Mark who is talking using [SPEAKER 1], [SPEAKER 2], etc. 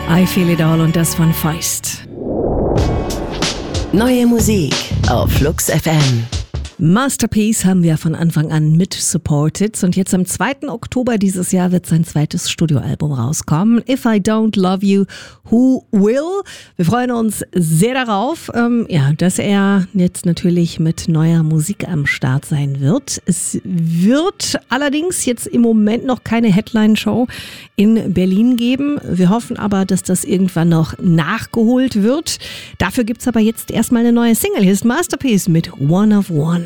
[SPEAKER 1] I Feel It All und das von Feist.
[SPEAKER 2] Neue Musik auf Flux FM.
[SPEAKER 1] Masterpiece haben wir von Anfang an mit supported und jetzt am 2. Oktober dieses Jahr wird sein zweites Studioalbum rauskommen. If I Don't Love You, Who Will? Wir freuen uns sehr darauf, dass er jetzt natürlich mit neuer Musik am Start sein wird. Es wird allerdings jetzt im Moment noch keine Headline-Show in Berlin geben. Wir hoffen aber, dass das irgendwann noch nachgeholt wird. Dafür gibt's aber jetzt erstmal eine neue Single. Hier ist Masterpiece mit One of One.